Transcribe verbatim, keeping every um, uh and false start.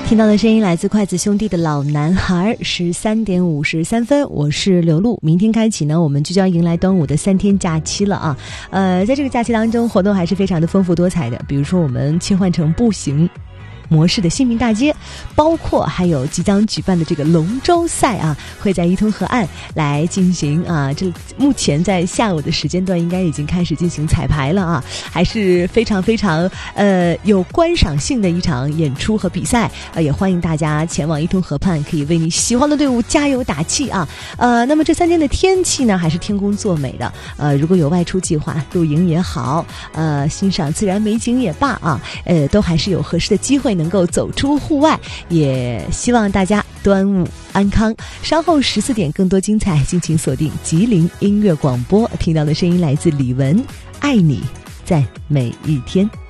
听到的声音来自筷子兄弟的老男孩。十三点五十三分，我是刘露。明天开启呢，我们就将迎来端午的三天假期了啊。呃，在这个假期当中，活动还是非常的丰富多彩的。比如说，我们切换成步行模式的新民大街，包括还有即将举办的这个龙舟赛啊，会在伊通河岸来进行啊。这目前在下午的时间段应该已经开始进行彩排了啊，还是非常非常呃有观赏性的一场演出和比赛。呃，也欢迎大家前往伊通河畔，可以为你喜欢的队伍加油打气啊。呃，那么这三天的天气呢，还是天公作美的。呃，如果有外出计划，露营也好，呃，欣赏自然美景也罢啊，呃，都还是有合适的机会能够走出户外，也希望大家端午安康。稍后十四点更多精彩，敬请锁定吉林音乐广播。听到的声音来自李玟，爱你在每一天。